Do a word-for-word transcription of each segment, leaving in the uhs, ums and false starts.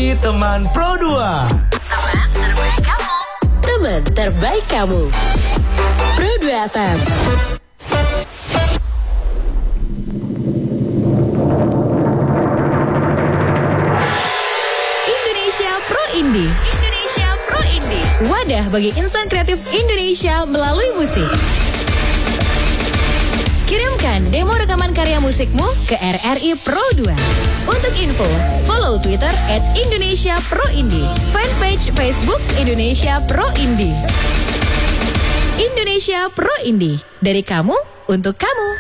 di Teman Pro dua. Teman terbaik kamu. Teman terbaik kamu. Pro dua F M. Indonesia Pro Indie. Indonesia Pro Indie. Wadah bagi insan kreatif Indonesia melalui musik. Kirimkan demo rekaman karya musikmu ke R R I Pro dua. Untuk info, follow Twitter at Indonesia Pro Indie, fanpage Facebook Indonesia Pro Indie. Indonesia Pro Indie, dari kamu untuk kamu.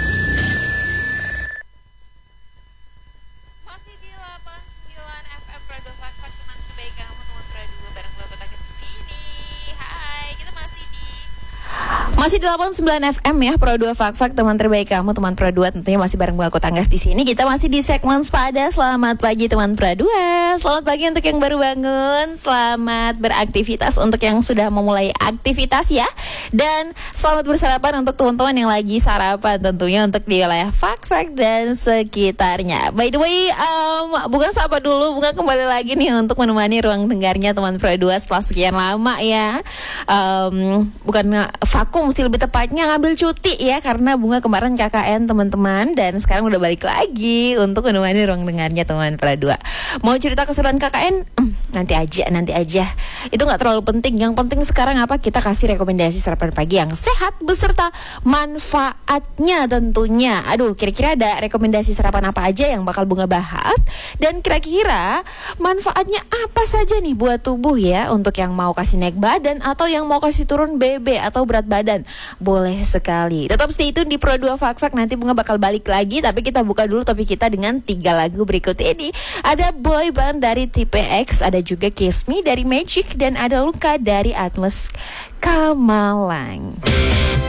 Masih di delapan puluh sembilan F M Pro dua Fakfak, teman terbaik kamu, teman Pro dua bareng gue Kota Kes di sini. Hai, kita masih di Masih di delapan puluh sembilan F M ya, Pro dua Fakfak, teman terbaik kamu, teman Pro dua. Tentunya masih bareng gue Tanggas di sini. Kita masih di segmen Sepada. Selamat pagi teman Pro dua. Selamat pagi untuk yang baru bangun. Selamat beraktivitas untuk yang sudah memulai aktivitas ya. Dan selamat bersarapan untuk teman-teman yang lagi sarapan, tentunya untuk di wilayah Fakfak dan sekitarnya. By the way, um, Bunga sapa dulu. Bunga kembali lagi nih untuk menemani ruang dengarnya teman Pro dua setelah sekian lama ya. Um, bukan vakum, mesti lebih tepatnya ngambil cuti ya, karena Bunga kemarin K K N teman-teman, dan sekarang udah balik lagi untuk menemani ruang dengarnya teman Pro dua. Mau cerita keseruan K K N? Hmm, nanti aja, nanti aja. Itu nggak terlalu penting. Yang penting sekarang apa? Kita kasih rekomendasi sarapan pagi yang sehat beserta manfaatnya tentunya. Aduh, kira-kira ada rekomendasi sarapan apa aja yang bakal Bunga bahas, dan kira-kira manfaatnya apa saja nih buat tubuh ya, untuk yang mau kasih naik badan atau yang mau kasih turun B B atau berat badan. Boleh sekali. Tetap stay tune di Pro dua Fakfak. Nanti Bunga bakal balik lagi, tapi kita buka dulu topik kita dengan tiga lagu berikut ini. Ada Boy Band dari Tipe X, ada juga Kiss Me dari Magic, dan ada Luka dari Atmos Kamalang.